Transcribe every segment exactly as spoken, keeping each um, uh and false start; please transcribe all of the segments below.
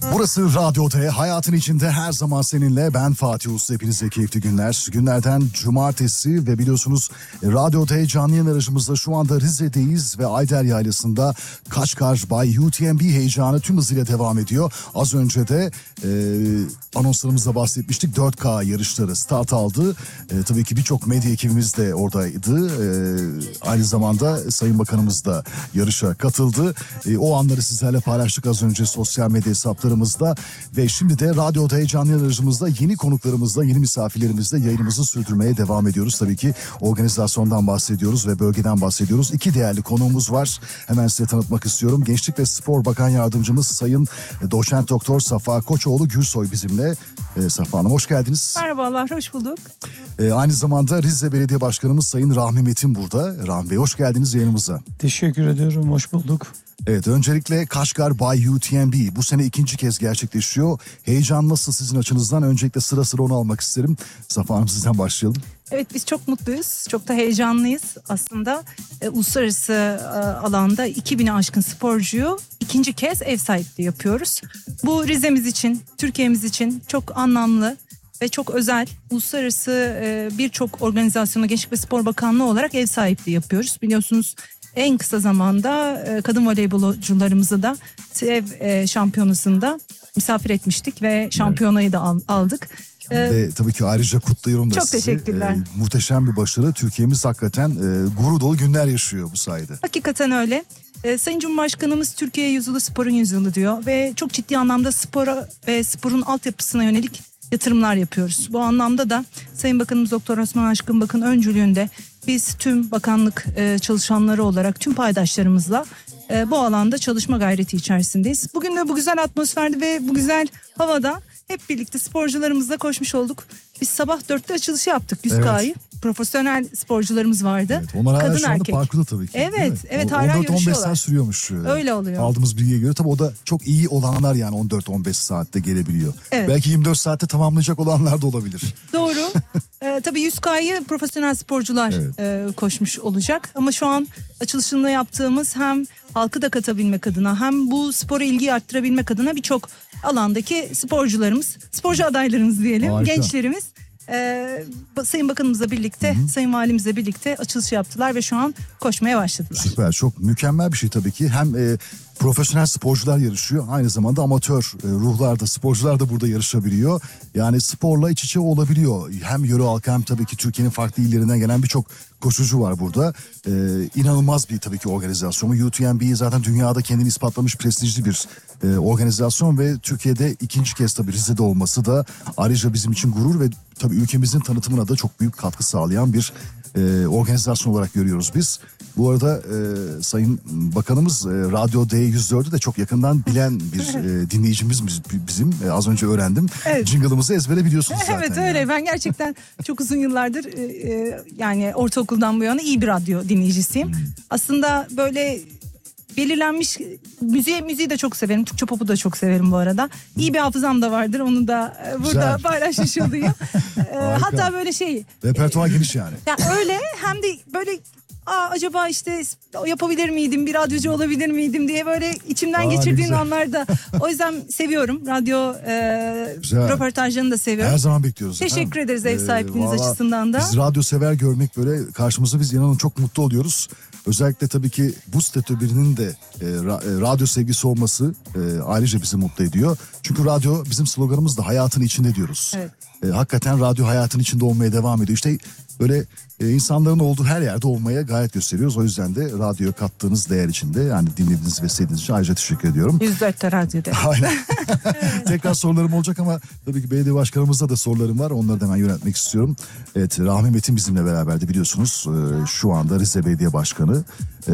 Burası Radyo T, hayatın içinde her zaman seninle. Ben Fatih Usta, hepinize keyifli günler. Günlerden cumartesi ve biliyorsunuz Radyo T canlı yayın aracımızda şu anda Rize'deyiz ve Ayder Yaylası'nda Kaçkar Bay U T M B heyecanı tüm hızıyla devam ediyor. Az önce de e, anonslarımızda bahsetmiştik, dört K yarışları start aldı. E, tabii ki birçok medya ekibimiz de oradaydı. E, aynı zamanda Sayın Bakanımız da yarışa katıldı. E, o anları sizlerle paylaştık az önce sosyal medya hesaplarımızda ve şimdi de Radyo T canlı yayın aracımızda yeni konuklarımızla, yeni misafirlerimizle yayınımızı sürdürmeye devam ediyoruz. Tabii ki organizasyondan bahsediyoruz ve bölgeden bahsediyoruz. İki değerli konuğumuz var. Hemen size tanıtmak istiyorum. Gençlik ve Spor Bakan Yardımcımız Sayın Doçent Doktor Safa Koçoğlu Gürsoy bizimle. E, Safa Hanım hoş geldiniz. Merhabalar, hoş bulduk. E, aynı zamanda Rize Belediye Başkanımız Sayın Rahmi Metin burada. Rahmi Bey hoş geldiniz yayınımıza. Teşekkür ediyorum, hoş bulduk. Evet, öncelikle Kaçkar Bay U T M B bu sene ikinci kez gerçekleşiyor. Heyecan nasıl sizin açınızdan? Öncelikle sıra sıra onu almak isterim. Safa Hanım sizden başlayalım. Evet, biz çok mutluyuz, çok da heyecanlıyız aslında. E, uluslararası e, alanda iki bini aşkın sporcuyu ikinci kez ev sahipliği yapıyoruz. Bu Rize'miz için, Türkiye'miz için çok anlamlı ve çok özel. Uluslararası e, birçok organizasyona Gençlik ve Spor Bakanlığı olarak ev sahipliği yapıyoruz. Biliyorsunuz en kısa zamanda e, kadın voleybolcularımızı da T E V şampiyonasında misafir etmiştik ve şampiyonayı da al, aldık. Ve tabii ki ayrıca kutluyorum da çok sizi. teşekkürler. E, muhteşem bir başarı. Türkiye'miz hakikaten e, gurur dolu günler yaşıyor bu sayede. Hakikaten öyle. E, Sayın Cumhurbaşkanımız Türkiye yüzyılı, sporun yüzyılı diyor ve çok ciddi anlamda spora ve sporun altyapısına yönelik yatırımlar yapıyoruz. Bu anlamda da Sayın Bakanımız Doktor Osman Aşkın Bakın öncülüğünde biz tüm bakanlık e, çalışanları olarak tüm paydaşlarımızla e, bu alanda çalışma gayreti içerisindeyiz. Bugün de bu güzel atmosferde ve bu güzel havada hep birlikte sporcularımızla koşmuş olduk. Biz sabah dörtte açılışı yaptık yüz K'yı. Evet. Profesyonel sporcularımız vardı. Evet, onlar hala kadın şu anda erkek. parkurda tabii ki. Evet, evet hala on dört on beş yarışıyorlar. saat sürüyormuş. Öyle oluyor. Aldığımız bilgiye göre tabii o da çok iyi olanlar yani on dört on beş saatte gelebiliyor. Evet. Belki yirmi dört saatte tamamlayacak olanlar da olabilir. Doğru. ee, tabii yüz K'yı profesyonel sporcular evet. e, koşmuş olacak. Ama şu an açılışında yaptığımız hem halkı da katabilmek adına hem bu spora ilgiyi arttırabilmek adına birçok alandaki sporcularımız, sporcu adaylarımız diyelim, harika. Gençlerimiz Ee, Sayın Bakanımızla birlikte, hı hı. Sayın Valimizle birlikte açılış yaptılar ve şu an koşmaya başladılar. Süper, çok mükemmel bir şey tabii ki. Hem e, profesyonel sporcular yarışıyor, aynı zamanda amatör e, ruhlar da, sporcular da burada yarışabiliyor. Yani sporla iç içe olabiliyor. Hem yöre halkı hem tabii ki Türkiye'nin farklı illerinden gelen birçok koşucu var burada. Ee, inanılmaz bir tabii ki organizasyon. U T M B zaten dünyada kendini ispatlamış prestijli bir e, organizasyon ve Türkiye'de ikinci kez tabii Rize'de olması da ayrıca bizim için gurur ve tabii ülkemizin tanıtımına da çok büyük katkı sağlayan bir e, organizasyon olarak görüyoruz biz. Bu arada e, Sayın Bakanımız e, Radyo D yüz dördü de çok yakından bilen bir e, dinleyicimiz bizim. E, az önce öğrendim. Evet. Jingle'ımızı ezbere biliyorsunuz zaten. Evet öyle. Yani. Ben gerçekten çok uzun yıllardır e, e, yani ortaokuldan bu yana iyi bir radyo dinleyicisiyim. Hmm. Aslında böyle belirlenmiş müziği, müziği de çok severim. Türkçe pop'u da çok severim bu arada. İyi bir hafızam da vardır. Onu da e, burada paylaşmış olayım. e, hatta böyle şey. Repertuar geniş yani. Yani öyle hem de böyle Aa, acaba işte yapabilir miydim, bir radyocu olabilir miydim diye böyle içimden Aa, geçirdiğim anlarda. O yüzden seviyorum. Radyo e, röportajlarını da seviyorum. Her zaman bekliyoruz. Teşekkür efendim. ederiz ev sahipliğiniz ee, açısından da. Biz radyo sever görmek böyle karşımıza biz inanın çok mutlu oluyoruz. Özellikle tabii ki bu statü birinin de e, ra, e, radyo sevgisi olması e, ayrıca bizi mutlu ediyor. Çünkü radyo bizim sloganımız da hayatın içinde diyoruz. Evet. E, hakikaten radyo hayatın içinde olmaya devam ediyor. İşte böyle e, insanların olduğu her yerde olmaya gayet gösteriyoruz. O yüzden de radyoya kattığınız değer için de yani dinlediğiniz ve sevdiğiniz için ayrıca teşekkür ediyorum. yüz dörtte radyoda. Aynen. Tekrar sorularım olacak ama tabii ki belediye başkanımızda da sorularım var. Onları da hemen yönetmek istiyorum. Evet, Rahmi Metin bizimle beraberdi biliyorsunuz. Ee, şu anda Rize Belediye Başkanı. Ee,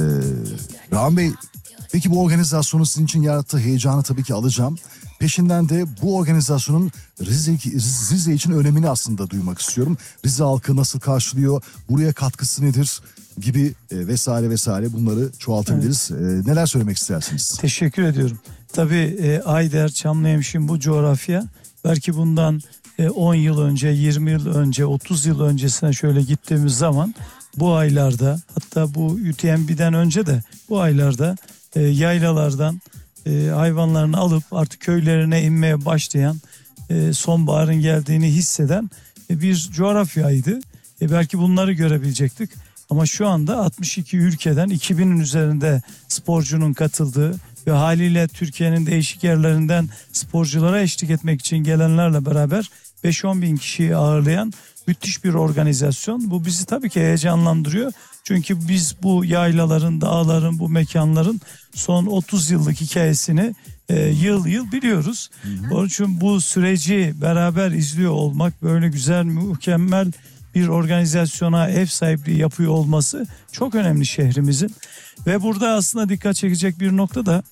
Rahmi Bey, peki bu organizasyonun sizin için yarattığı heyecanı tabii ki alacağım. Peşinden de bu organizasyonun Rize, Rize için önemini aslında duymak istiyorum. Rize halkı nasıl karşılıyor, buraya katkısı nedir gibi e, vesaire vesaire bunları çoğaltabiliriz. Evet. E, neler söylemek istersiniz? Teşekkür ediyorum. Tabii e, Ayder, Çamlıhemşin bu coğrafya belki bundan e, on yıl önce, yirmi yıl önce, otuz yıl öncesine şöyle gittiğimiz zaman bu aylarda, hatta bu U T M B'den önce de bu aylarda e, yaylalardan e, hayvanlarını alıp artık köylerine inmeye başlayan, e, sonbaharın geldiğini hisseden e, bir coğrafyaydı. E, belki bunları görebilecektik. Ama şu anda altmış iki ülkeden iki binin üzerinde sporcunun katıldığı ve haliyle Türkiye'nin değişik yerlerinden sporculara eşlik etmek için gelenlerle beraber beş on bin kişiyi ağırlayan müthiş bir organizasyon. Bu bizi tabii ki heyecanlandırıyor. Çünkü biz bu yaylaların, dağların, bu mekanların son otuz yıllık hikayesini e, yıl yıl biliyoruz. Hı hı. Onun için bu süreci beraber izliyor olmak, böyle güzel, mükemmel bir organizasyona ev sahipliği yapıyor olması çok önemli şehrimizin. Ve burada aslında dikkat çekecek bir nokta da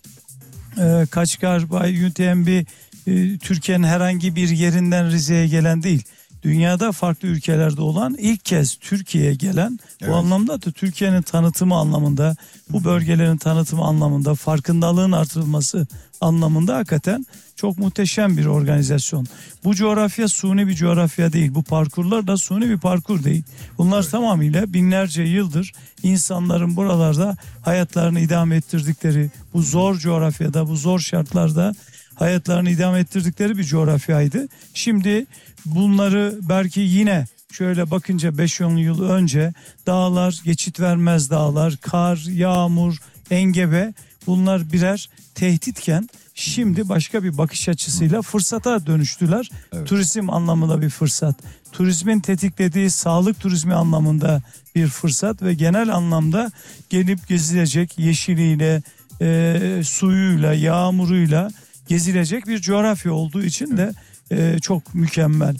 e, Kaçkar Bay U T M B e, Türkiye'nin herhangi bir yerinden Rize'ye gelen değil. Dünyada farklı ülkelerde olan ilk kez Türkiye'ye gelen, evet. Bu anlamda da Türkiye'nin tanıtımı anlamında, bu bölgelerin tanıtımı anlamında, farkındalığın artırılması anlamında hakikaten çok muhteşem bir organizasyon. Bu coğrafya suni bir coğrafya değil. Bu parkurlar da suni bir parkur değil. Bunlar evet. Tamamıyla binlerce yıldır insanların buralarda hayatlarını idame ettirdikleri, bu zor coğrafyada, bu zor şartlarda hayatlarını idame ettirdikleri bir coğrafyaydı. Şimdi bunları belki yine şöyle bakınca beş on yıl önce dağlar, geçit vermez dağlar, kar, yağmur, engebe, bunlar birer tehditken şimdi başka bir bakış açısıyla fırsata dönüştüler. Evet. Turizm anlamında bir fırsat. Turizmin tetiklediği sağlık turizmi anlamında bir fırsat ve genel anlamda gelip gezilecek yeşiliyle, e, suyuyla, yağmuruyla gezilecek bir coğrafya olduğu için de e, çok mükemmel.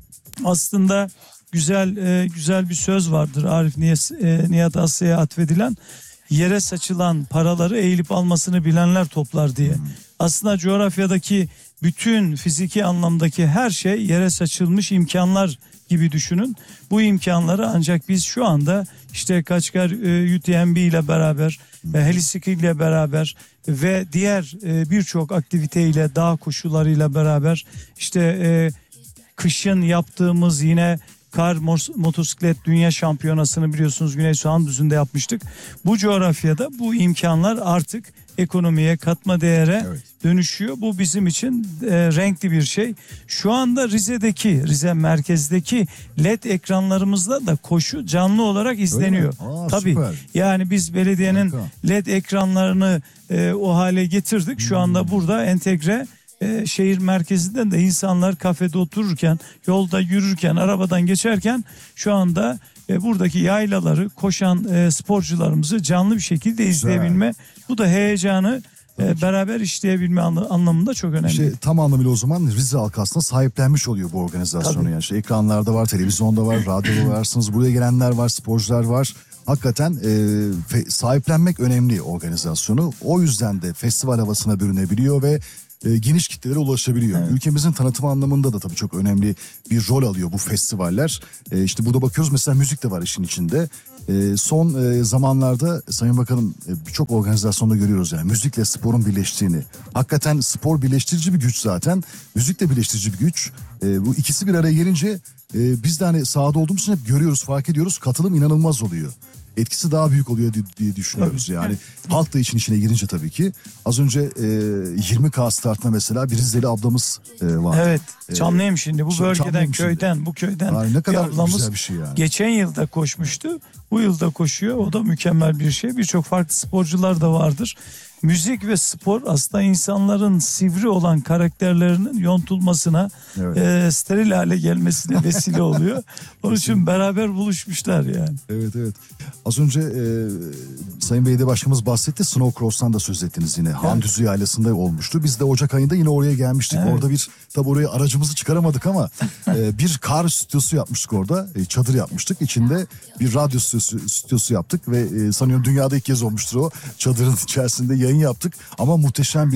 Aslında güzel e, güzel bir söz vardır Arif Nihat, e, Nihat Aslı'ya atfedilen, yere saçılan paraları eğilip almasını bilenler toplar diye. Hmm. Aslında coğrafyadaki bütün fiziki anlamdaki her şey yere saçılmış imkanlar gibi düşünün. Bu imkanları ancak biz şu anda işte Kaçkar e, U T M B ile beraber, e, Helisikli ile beraber ve diğer e, birçok aktiviteyle, dağ koşularıyla beraber, işte e, kışın yaptığımız yine kar motosiklet dünya şampiyonasını biliyorsunuz Güney Soğan Düzü'nde yapmıştık. Bu coğrafyada bu imkanlar artık ekonomiye, katma değere evet. dönüşüyor. Bu bizim için e, renkli bir şey. Şu anda Rize'deki, Rize merkezdeki led ekranlarımızda da koşu canlı olarak izleniyor. Aa, Tabii. Süper. Yani biz belediyenin Harika. led ekranlarını e, o hale getirdik. Şu anda hmm. burada entegre. E, şehir merkezinden de insanlar kafede otururken, yolda yürürken, arabadan geçerken şu anda e, buradaki yaylaları, koşan e, sporcularımızı canlı bir şekilde izleyebilme. Güzel. Bu da heyecanı e, beraber işleyebilme anlamında çok önemli. İşte tam anlamıyla o zaman Rize halkı aslında sahiplenmiş oluyor bu organizasyonu. Tabii. Yani işte ekranlarda var, televizyonda var, radyoda varsınız, buraya gelenler var, sporcular var. Hakikaten e, fe, sahiplenmek önemli organizasyonu. O yüzden de festival havasına bürünebiliyor ve E, geniş kitlelere ulaşabiliyor. Evet. Ülkemizin tanıtım anlamında da tabii çok önemli bir rol alıyor bu festivaller. E, işte burada bakıyoruz mesela müzik de var işin içinde. E, son e, zamanlarda Sayın Bakanım e, birçok organizasyonda görüyoruz yani müzikle sporun birleştiğini. Hakikaten spor birleştirici bir güç zaten. Müzik de birleştirici bir güç. E, bu ikisi bir araya gelince e, biz de hani sahada olduğumuz için hep görüyoruz, fark ediyoruz. Katılım inanılmaz oluyor. Etkisi daha büyük oluyor diye düşünüyoruz. Tabii. Yani halk da için içine girince tabii ki. Az önce e, yirmi K startına mesela bir Rizeli ablamız e, var. Evet. Çamlıyım şimdi. Bu bölgeden, köyden, şimdi. bu köyden. Yani ne kadar bir ablamız güzel bir şey yani. Geçen yılda koşmuştu. Bu yılda koşuyor. O da mükemmel bir şey. Birçok farklı sporcular da vardır. Müzik ve spor aslında insanların sivri olan karakterlerinin yontulmasına, evet. e, steril hale gelmesine vesile oluyor. Onun için beraber buluşmuşlar yani. Evet evet. Az önce e, Sayın Belediye Başkanımız bahsetti. Snowcross'tan da söz ettiniz yine. Evet. Handüzü Yaylası'nda olmuştu. Biz de Ocak ayında yine oraya gelmiştik. Evet. Orada bir, tabi oraya aracımızı çıkaramadık ama e, bir kar stüdyosu yapmıştık orada. E, çadır yapmıştık. İçinde bir radyo stüdyosu, stüdyosu yaptık ve e, sanıyorum dünyada ilk kez olmuştur o. Çadırın içerisinde yayın yaptık ama muhteşem bir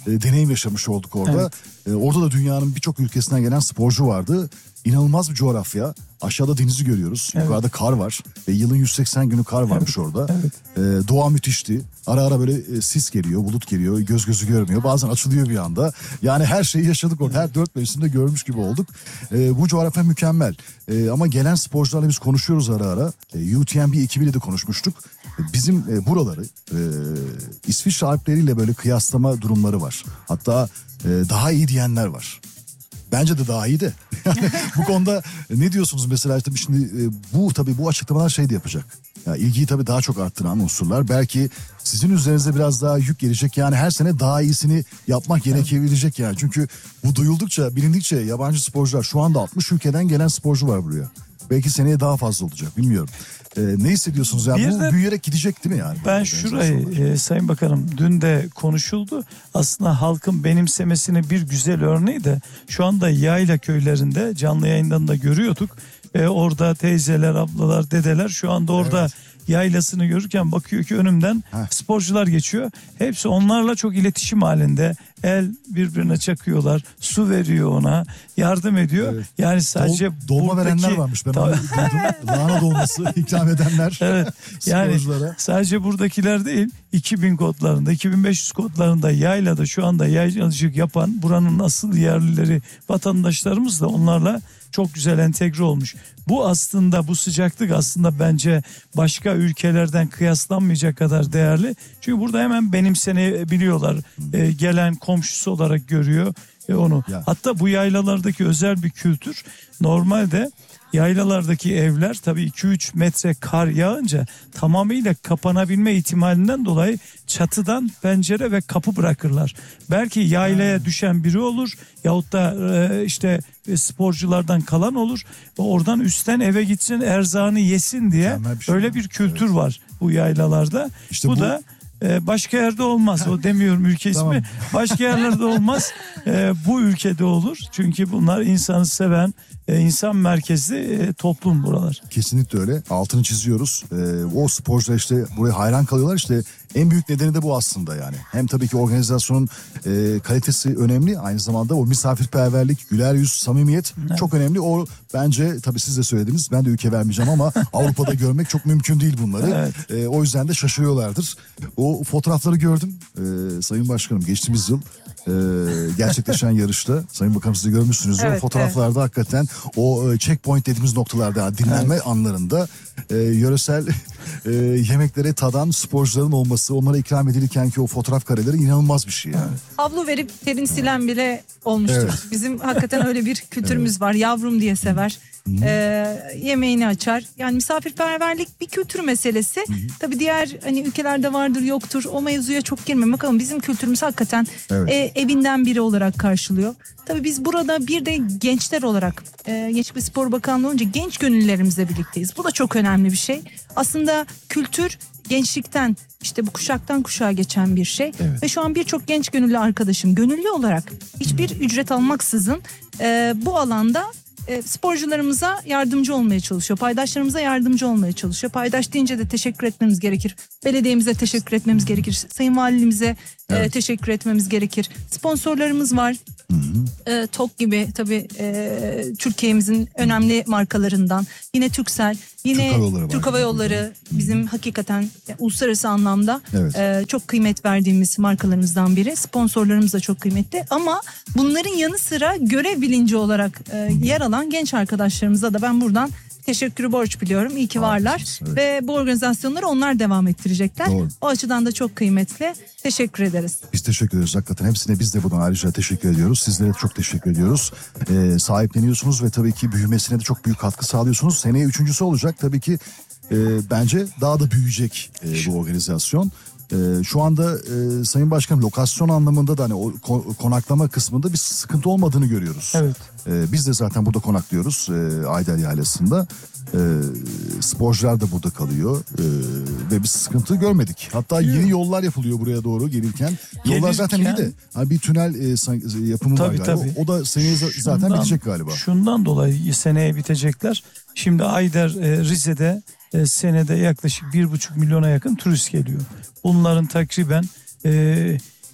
e, deneyim yaşamış olduk orada. E, orada da dünyanın birçok ülkesinden gelen sporcu vardı. İnanılmaz bir coğrafya. Aşağıda denizi görüyoruz. Evet. Yukarıda kar var. Ve yılın yüz seksen günü kar varmış evet. orada. Evet. Ee, doğa müthişti. Ara ara böyle e, sis geliyor, bulut geliyor. Göz gözü görmüyor. Bazen açılıyor bir anda. Yani her şeyi yaşadık orada. Her dört mevsimde görmüş gibi olduk. Ee, bu coğrafya mükemmel. Ee, ama gelen sporcularla biz konuşuyoruz ara ara. Ee, U T M B ekibiyle de konuşmuştuk. Bizim e, buraları e, İsviçre Alpleriyle böyle kıyaslama durumları var. Hatta e, daha iyi diyenler var. Bence de daha iyi de. Yani bu konuda ne diyorsunuz mesela işte şimdi bu tabii bu açıklamalar şey de yapacak. Ya ilgiyi tabii daha çok arttıran unsurlar. Belki sizin üzerinize biraz daha yük gelecek. Yani her sene daha iyisini yapmak gerekebilecek yani. Çünkü bu duyuldukça, bilindikçe yabancı sporcular şu anda altmış ülkeden gelen sporcu var buraya. Belki seneye daha fazla olacak bilmiyorum. Ee, ne hissediyorsunuz yani bu büyüyerek gidecek değil mi yani? Ben şurayı e, Sayın Bakanım dün de konuşuldu. Aslında halkın benimsemesine bir güzel örneği de şu anda yayla köylerinde canlı yayından da görüyorduk. E, orada teyzeler, ablalar, dedeler şu anda orada evet. yaylasını görürken bakıyor ki önümden Heh. sporcular geçiyor. Hepsi onlarla çok iletişim halinde. El birbirine çakıyorlar. Su veriyor ona. Yardım ediyor. Evet. Yani sadece Dol, dolma buradaki... verenler varmış. Ben onu duydum. Lahana dolması ikram edenler. Evet. Yani sadece buradakiler değil. iki bin kodlarında, iki bin beş yüz kodlarında yaylada şu anda yaylancılık yapan buranın asıl yerlileri, vatandaşlarımız da onlarla çok güzel entegre olmuş. Bu aslında bu sıcaklık aslında bence başka ülkelerden kıyaslanmayacak kadar değerli. Çünkü burada hemen benimsenebiliyorlar. Ee, gelen komşusu olarak görüyor e, onu. Ya. Hatta bu yaylalardaki özel bir kültür. Normalde yaylalardaki evler tabii iki üç metre kar yağınca tamamıyla kapanabilme ihtimalinden dolayı çatıdan pencere ve kapı bırakırlar. Belki yaylaya hmm. düşen biri olur yahut da e, işte sporculardan kalan olur. Oradan üstten eve gitsin erzağını yesin diye bir şey öyle bir kültür evet. var bu yaylalarda. İşte bu, bu da başka yerde olmaz. O demiyorum ülke ismi. Tamam. Başka yerlerde olmaz. Bu ülkede olur. Çünkü bunlar insanı seven, insan merkezli toplum buralar. Kesinlikle öyle. Altını çiziyoruz. O sporcular işte buraya hayran kalıyorlar. İşte en büyük nedeni de bu aslında yani. Hem tabii ki organizasyonun e, kalitesi önemli. Aynı zamanda o misafirperverlik, güler yüz, samimiyet evet. çok önemli. O bence tabii siz de söylediniz. Ben de ülke vermeyeceğim ama Avrupa'da görmek çok mümkün değil bunları. Evet. E, o yüzden de şaşırıyorlardır. O fotoğrafları gördüm. E, Sayın Başkanım geçtiğimiz yıl e, gerçekleşen yarışta. Sayın Bakanım siz de görmüşsünüz. Evet, o fotoğraflarda evet. hakikaten o e, checkpoint dediğimiz noktalarda yani dinlenme evet. anlarında e, yöresel e, yemekleri tadan sporcuların olması, onlara ikram edilirken ki o fotoğraf kareleri inanılmaz bir şey yani. Evet. Havlu verip terini silen bile olmuştur. Evet. Bizim hakikaten öyle bir kültürümüz evet. var. Yavrum diye sever. Ee, yemeğini açar. Yani misafirperverlik bir kültür meselesi. Hı hı. Tabii diğer hani ülkelerde vardır yoktur. O mevzuya çok girmem. Bakalım bizim kültürümüz hakikaten evet. e, evinden biri olarak karşılıyor. Tabii biz burada bir de gençler olarak e, Gençlik ve Spor Bakanlığı olunca genç gönüllülerimizle birlikteyiz. Bu da çok önemli bir şey. Aslında kültür gençlikten işte bu kuşaktan kuşağa geçen bir şey. Evet. Ve şu an birçok genç gönüllü arkadaşım gönüllü olarak hiçbir ücret almaksızın e, bu alanda E, sporcularımıza yardımcı olmaya çalışıyor. Paydaşlarımıza yardımcı olmaya çalışıyor. Paydaş deyince de teşekkür etmemiz gerekir. Belediyemize teşekkür etmemiz gerekir. Sayın Valimize evet. e, teşekkür etmemiz gerekir. Sponsorlarımız var. Hı hı. E, TOK gibi tabii e, Türkiye'mizin önemli markalarından. Yine Turkcell, yine Türk Hava Yolları, Türk Hava Yolları bizim hakikaten yani, uluslararası anlamda evet. e, çok kıymet verdiğimiz markalarımızdan biri. Sponsorlarımız da çok kıymetli ama bunların yanı sıra görev bilinci olarak e, yer alan genç arkadaşlarımıza da ben buradan teşekkürü borç biliyorum. İyi ki varlar. Evet. Ve bu organizasyonları onlar devam ettirecekler. Doğru. O açıdan da çok kıymetli. Teşekkür ederiz. Biz teşekkür ederiz hakikaten. Hepsine biz de buradan ayrıca teşekkür ediyoruz. Sizlere çok teşekkür ediyoruz. Ee, sahipleniyorsunuz ve tabii ki büyümesine de çok büyük katkı sağlıyorsunuz. Seneye üçüncüsü olacak. Tabii ki e, bence daha da büyüyecek e, bu organizasyon. Ee, şu anda e, Sayın Başkanım lokasyon anlamında da hani o ko- konaklama kısmında bir sıkıntı olmadığını görüyoruz. Evet. Ee, biz de zaten burada konaklıyoruz e, Ayder Yaylası'nda. E, sporcular da burada kalıyor e, ve biz sıkıntı görmedik. Hatta Yok. yeni yollar yapılıyor buraya doğru gelirken. Yollar gelirken, zaten iyi de hani bir tünel e, yapımı tabii, var galiba. Tabii. O da seneye zaten şundan, bitecek galiba. Şundan dolayı seneye bitecekler. Şimdi Ayder e, Rize'de e, senede yaklaşık bir buçuk milyona yakın turist geliyor. Bunların takriben e,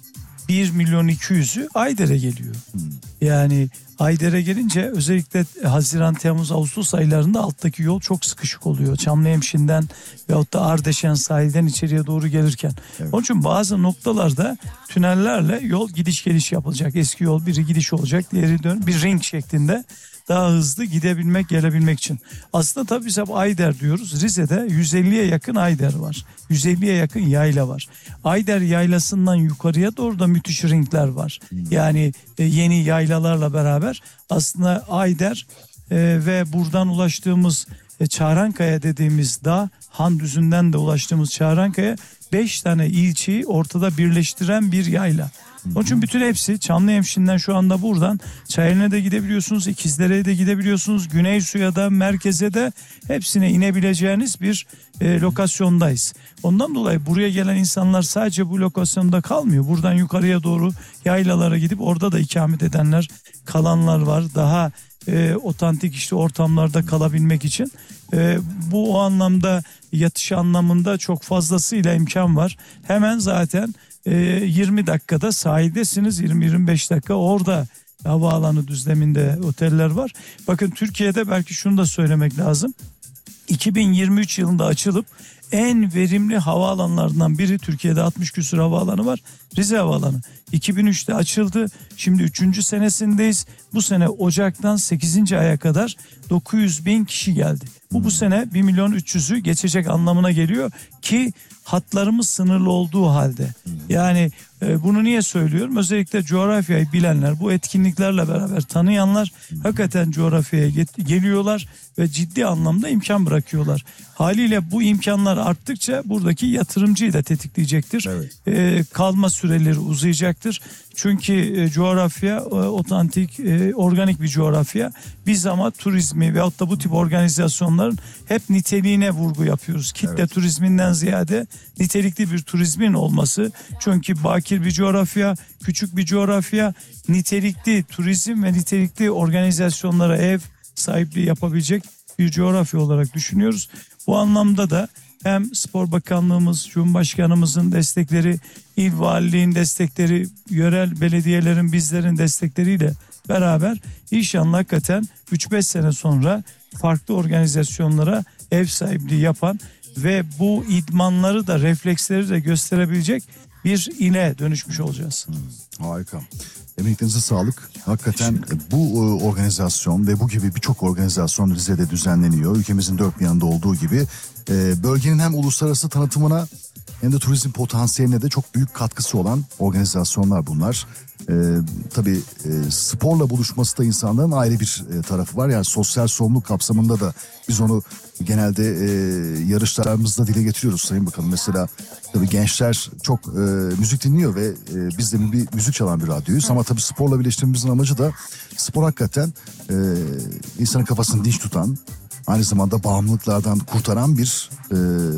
bir milyon iki yüzü Ayder'e geliyor. Hmm. Yani Ayder'e gelince özellikle Haziran, Temmuz, Ağustos aylarında alttaki yol çok sıkışık oluyor. Çamlıhemşin'den veyahut da Ardeşen sahilden içeriye doğru gelirken. Evet. Onun için bazı noktalarda tünellerle yol gidiş geliş yapılacak. Eski yol biri gidiş olacak, diğeri dön bir ring şeklinde daha hızlı gidebilmek, gelebilmek için. Aslında tabii biz hep Ayder diyoruz. Rize'de yüz elliye yakın Ayder var. yüz elliye yakın yayla var. Ayder yaylasından yukarıya doğru da müthiş ringler var. Yani e, yeni yaylalarla beraber aslında Ayder e, ve buradan ulaştığımız e, Çağrankaya dediğimiz dağ, Handüzü'nden de ulaştığımız Çağrankaya beş tane ilçeyi ortada birleştiren bir yayla. Onun için bütün hepsi Çamlıhemşin'den şu anda buradan Çayeli'ne de gidebiliyorsunuz, İkizdere'ye de gidebiliyorsunuz, Güneysu'ya da, merkeze de hepsine inebileceğiniz bir e, lokasyondayız. Ondan dolayı buraya gelen insanlar sadece bu lokasyonda kalmıyor. Buradan yukarıya doğru yaylalara gidip orada da ikamet edenler, kalanlar var. Daha e, otantik işte ortamlarda kalabilmek için. E, bu o anlamda yatış anlamında çok fazlasıyla imkan var. Hemen zaten yirmi dakikada sahildesiniz, yirmi yirmi beş dakika orada havaalanı düzleminde oteller var. Bakın Türkiye'de belki şunu da söylemek lazım. iki bin yirmi üç yılında açılıp en verimli havaalanlarından biri, Türkiye'de altmış küsur havaalanı var. Rize Havaalanı. iki bin üçte açıldı. Şimdi üçüncü senesindeyiz. Bu sene Ocak'tan sekizinci aya kadar dokuz yüz bin kişi geldi. Bu bu sene bir milyon üç yüzü geçecek anlamına geliyor ki hatlarımız sınırlı olduğu halde. Yani e, bunu niye söylüyorum? Özellikle coğrafyayı bilenler, bu etkinliklerle beraber tanıyanlar hakikaten coğrafyaya get- geliyorlar ve ciddi anlamda imkan bırakıyorlar. Haliyle bu imkanlar arttıkça buradaki yatırımcıyı da tetikleyecektir. Evet. E, kalma süreleri uzayacaktır. Çünkü e, coğrafya e, otantik, e, organik bir coğrafya. Biz ama turizmi veyahut da bu tip organizasyonların hep niteliğine vurgu yapıyoruz. Kitle evet. turizminden ziyade nitelikli bir turizmin olması. Çünkü bakir bir coğrafya, küçük bir coğrafya, nitelikli turizm ve nitelikli organizasyonlara ev sahipliği yapabilecek bir coğrafya olarak düşünüyoruz. Bu anlamda da hem Spor Bakanlığımız, Cumhurbaşkanımızın destekleri, il valiliğin destekleri, yerel belediyelerin, bizlerin destekleriyle beraber inşallah hakikaten üç beş sene sonra farklı organizasyonlara ev sahipliği yapan ve bu idmanları da, refleksleri de gösterebilecek bir ile dönüşmüş olacağız. Hmm, harika. Emeklerinize sağlık. Hakikaten bu organizasyon ve bu gibi birçok organizasyon Rize'de düzenleniyor. Ülkemizin dört bir yanında olduğu gibi bölgenin hem uluslararası tanıtımına hem de turizm potansiyeline de çok büyük katkısı olan organizasyonlar bunlar. Ee, tabii e, sporla buluşması da insanların ayrı bir e, tarafı var. Yani sosyal sorumluluk kapsamında da biz onu genelde e, yarışlarımızda dile getiriyoruz Sayın Bakanım. Mesela tabii gençler çok e, müzik dinliyor ve e, biz de bir müzik çalan bir radyoyuz. Ama tabii sporla birleştirmemizin amacı da spor hakikaten e, insanın kafasını dinç tutan, aynı zamanda bağımlılıklardan kurtaran bir e,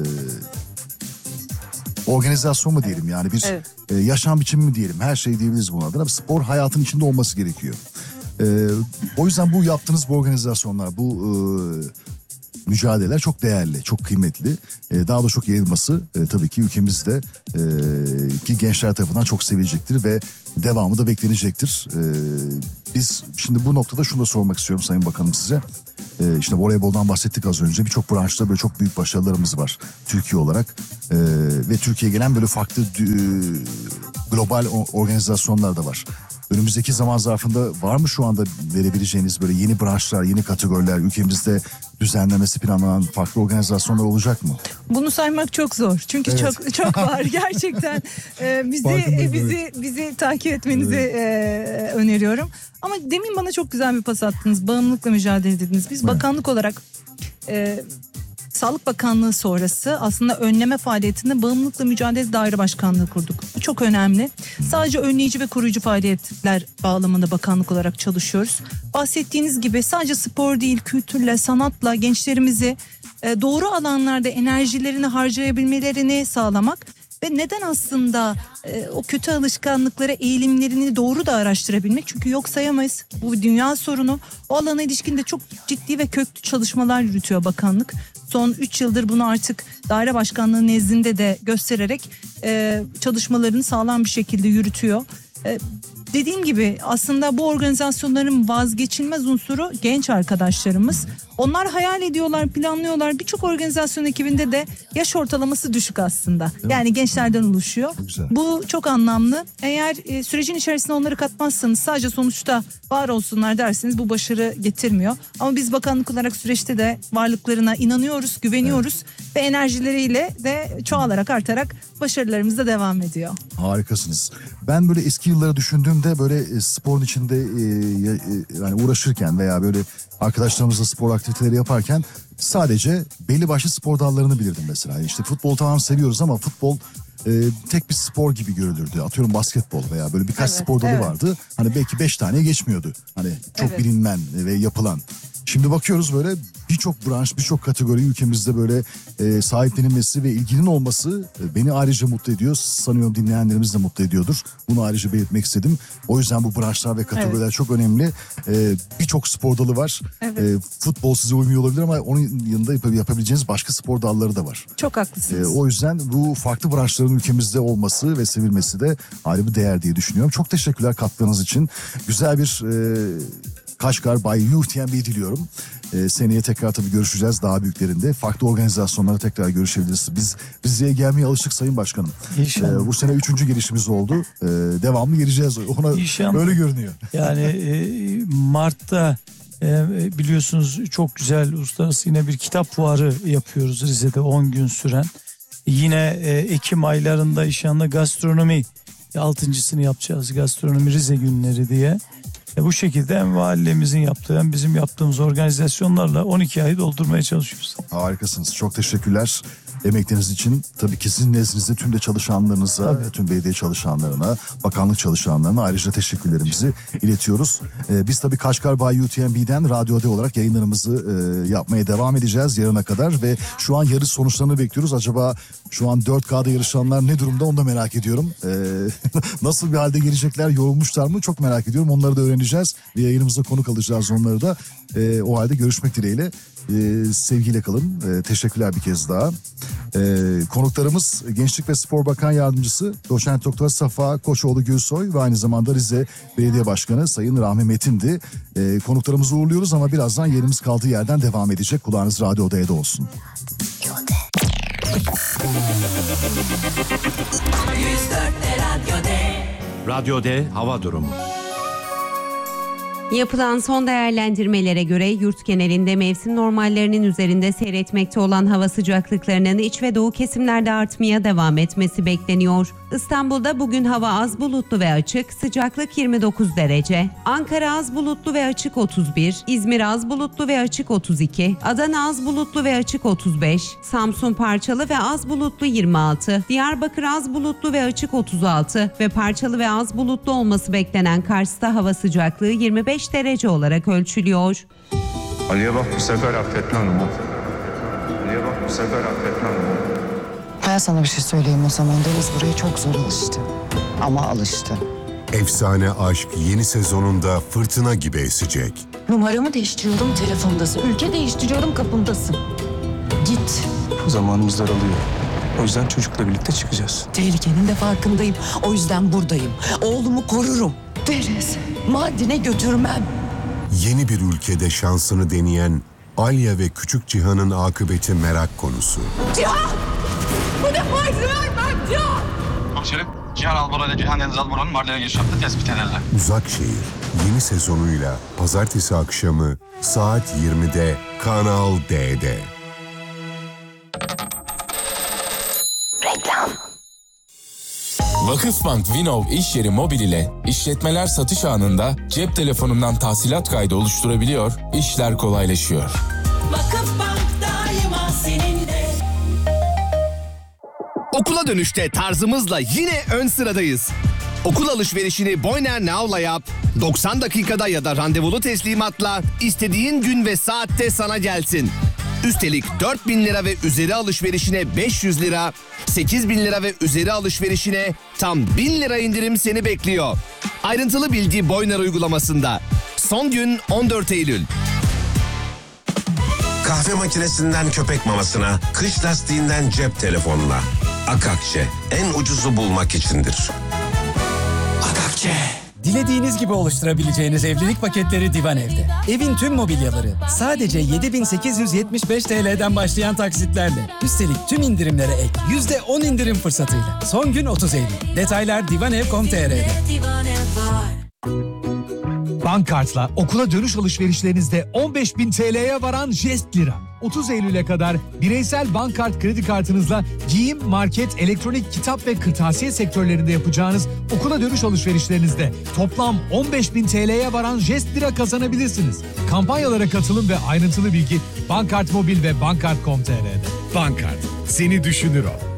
organizasyon mu diyelim, yani bir evet. e, yaşam biçimi mi diyelim, her şey diyebiliriz buna adına. Spor hayatın içinde olması gerekiyor. E, o yüzden bu yaptığınız bu organizasyonlar, bu e, mücadeleler çok değerli, çok kıymetli. E, daha da çok yayılması e, tabii ki ülkemizde e, ki gençler tarafından çok sevilecektir ve devamı da beklenecektir. E, biz şimdi bu noktada şunu da sormak istiyorum Sayın Bakanım size. Ee, işte voleyboldan bahsettik az önce. Birçok branşta böyle çok büyük başarılarımız var Türkiye olarak. Ee, ve Türkiye'ye gelen böyle farklı e, global organizasyonlar da var. Önümüzdeki zaman zarfında var mı şu anda verebileceğiniz böyle yeni branşlar, yeni kategoriler, ülkemizde düzenlemesi planlanan farklı organizasyonlar olacak mı? Bunu saymak çok zor. Çünkü evet. çok çok var gerçekten. Ee, bizi e, bizi evet. bizi takip etmenizi evet. e, öneriyorum. Ama demin bana çok güzel bir pas attınız. Bağımlılıkla mücadele dediniz. Biz evet. bakanlık olarak e, Sağlık Bakanlığı sonrası aslında önleme faaliyetinde bağımlılıkla mücadele daire başkanlığı kurduk. Bu çok önemli. Sadece önleyici ve koruyucu faaliyetler bağlamında bakanlık olarak çalışıyoruz. Bahsettiğiniz gibi sadece spor değil, kültürle, sanatla gençlerimizi doğru alanlarda enerjilerini harcayabilmelerini sağlamak ve neden aslında e, o kötü alışkanlıklara eğilimlerini doğru da araştırabilmek. Çünkü yok sayamayız. Bu bir dünya sorunu. O alana ilişkin de çok ciddi ve köklü çalışmalar yürütüyor bakanlık. Son üç yıldır bunu artık daire başkanlığı nezdinde de göstererek e, çalışmalarını sağlam bir şekilde yürütüyor. E, Dediğim gibi aslında bu organizasyonların vazgeçilmez unsuru genç arkadaşlarımız. Onlar hayal ediyorlar, planlıyorlar. Birçok organizasyon ekibinde de yaş ortalaması düşük aslında. Yani gençlerden oluşuyor. Güzel. Bu çok anlamlı. Eğer e, sürecin içerisine onları katmazsanız, sadece sonuçta var olsunlar derseniz bu başarı getirmiyor. Ama biz bakanlık olarak süreçte de varlıklarına inanıyoruz, güveniyoruz. Evet. Ve enerjileriyle de çoğalarak, artarak başarılarımız da devam ediyor. Harikasınız. Ben böyle eski yılları düşündüğümde böyle e, sporun içinde e, e, yani uğraşırken veya böyle arkadaşlarımızla spor aktiviteleri yaparken sadece belli başlı spor dallarını bilirdim mesela. İşte futbol tamam seviyoruz ama futbol e, tek bir spor gibi görülürdü. Atıyorum basketbol veya böyle birkaç Evet, spor dalı evet. vardı. Hani belki beş tane geçmiyordu. Hani çok Evet. bilinmen ve yapılan. Şimdi bakıyoruz böyle birçok branş, birçok kategori ülkemizde böyle e, sahiplenilmesi ve ilginin olması e, beni ayrıca mutlu ediyor. Sanıyorum dinleyenlerimiz de mutlu ediyordur. Bunu ayrıca belirtmek istedim. O yüzden bu branşlar ve kategoriler Evet. çok önemli. E, birçok spor dalı var. Evet. E, futbol size uymuyor olabilir ama onun yanında yap- yapabileceğiniz başka spor dalları da var. Çok E, haklısınız. o yüzden bu farklı branşların ülkemizde olması ve sevilmesi de ayrı bir değer diye düşünüyorum. Çok teşekkürler katkılarınız için. Güzel bir e, Kaşgar Bay U T M B diliyorum. Ee, seneye tekrar tabii görüşeceğiz daha büyüklerinde. Farklı organizasyonlara tekrar görüşebiliriz. Biz Rize'ye gelmeye alıştık Sayın Başkanım. İnşallah. Ee, bu sene üçüncü gelişimiz oldu. Ee, devamlı geleceğiz. Ona İnşallah. böyle görünüyor. Yani e, Mart'ta e, biliyorsunuz çok güzel uluslararası yine bir kitap fuarı yapıyoruz Rize'de on gün süren. Yine e, Ekim aylarında inşallah gastronomi altıncısını yapacağız. Gastronomi Rize günleri diye. E, bu şekilde hem mahallemizin yaptığı hem bizim yaptığımız organizasyonlarla on iki ayı doldurmaya çalışıyoruz. Harikasınız. Çok teşekkürler emekleriniz için. Tabii ki sizin nezdinizde tüm de çalışanlarınıza, Tabii. tüm belediye çalışanlarına, bakanlık çalışanlarına ayrıca teşekkürlerimizi iletiyoruz. Ee, biz tabii Kaşgar Bay U T M B'den Radyo D olarak yayınlarımızı e, yapmaya devam edeceğiz yarına kadar ve şu an yarış sonuçlarını bekliyoruz. Acaba şu an dört K'da yarışanlar ne durumda onu da merak ediyorum. Ee, nasıl bir halde gelecekler, yorulmuşlar mı çok merak ediyorum. Onları da öğreneceğiz ve yayınımızda konuk alacağız onları da. Ee, o halde görüşmek dileğiyle. Ee, sevgiyle kalın. Ee, teşekkürler bir kez daha. Ee, konuklarımız Gençlik ve Spor Bakan Yardımcısı Doçent Doktor Safa Koçoğlu Gülsoy ve aynı zamanda Rize Belediye Başkanı Sayın Rahmi Metin'di. Ee, konuklarımızı uğurluyoruz ama birazdan yerimiz kaldığı yerden devam edecek. Kulağınız Radyo Oda'ya olsun. Radyo D hava durumu. Yapılan son değerlendirmelere göre yurt genelinde mevsim normallerinin üzerinde seyretmekte olan hava sıcaklıklarının iç ve doğu kesimlerde artmaya devam etmesi bekleniyor. İstanbul'da bugün hava az bulutlu ve açık, sıcaklık yirmi dokuz derece. Ankara az bulutlu ve açık otuz bir, İzmir az bulutlu ve açık otuz iki, Adana az bulutlu ve açık otuz beş, Samsun parçalı ve az bulutlu yirmi altı, Diyarbakır az bulutlu ve açık otuz altı ve parçalı ve az bulutlu olması beklenen Kars'ta hava sıcaklığı yirmi beş derece olarak ölçülüyor. Ali'ye bak bu sefer affetmem onu. Ali'ye bak bu sefer affetmem onu. Ben sana bir şey söyleyeyim o zaman. Deniz buraya çok zor alıştı. Ama alıştı. Efsane Aşk yeni sezonunda fırtına gibi esecek. Numaramı değiştiriyorum, telefondasın. Ülke değiştiriyorum, kapındasın. Git. Zamanımız daralıyor. O yüzden çocukla birlikte çıkacağız. Tehlikenin de farkındayım. O yüzden buradayım. Oğlumu korurum. Deniz, Mardin'e götürmem. Yeni bir ülkede şansını deneyen Alya ve Küçük Cihan'ın akıbeti merak konusu. Cihan! Bu defa izin vermem Cihan! Komiserim, Cihan Alboran ile Cihan Deniz Alboran'ın Mardin'e giriş yaptığı tespit edildi. Uzak Şehir yeni sezonuyla pazartesi akşamı saat yirmide Kanal D'de. Vakıfbank Vinov iş yeri mobil ile işletmeler satış anında cep telefonundan tahsilat kaydı oluşturabiliyor, işler kolaylaşıyor. Vakıfbank daima seninle. Okula dönüşte tarzımızla yine ön sıradayız. Okul alışverişini Boyner Now'la yap. doksan dakikada ya da randevulu teslimatla istediğin gün ve saatte sana gelsin. Üstelik dört bin lira ve üzeri alışverişine beş yüz lira, sekiz bin lira ve üzeri alışverişine tam bin lira indirim seni bekliyor. Ayrıntılı bilgi Boyner uygulamasında. Son gün on dört Eylül. Kahve makinesinden köpek mamasına, kış lastiğinden cep telefonuna. Akakçe en ucuzu bulmak içindir. Akakçe. Dilediğiniz gibi oluşturabileceğiniz evlilik paketleri Divan Ev'de. Evin tüm mobilyaları sadece yedi bin sekiz yüz yetmiş beş T L'den başlayan taksitlerle. Üstelik tüm indirimlere ek yüzde on indirim fırsatıyla. Son gün otuz Eylül. Detaylar divanev nokta com nokta t r'de. Bankkart'la okula dönüş alışverişlerinizde on beş bin T L'ye varan jest lira. otuz Eylül'e kadar bireysel Bankkart kredi kartınızla giyim, market, elektronik, kitap ve kırtasiye sektörlerinde yapacağınız okula dönüş alışverişlerinizde toplam on beş bin T L'ye varan jest lira kazanabilirsiniz. Kampanyalara katılım ve ayrıntılı bilgi Bankkart Mobil ve bankkart nokta com nokta t r'de. Bankkart, seni düşünür o.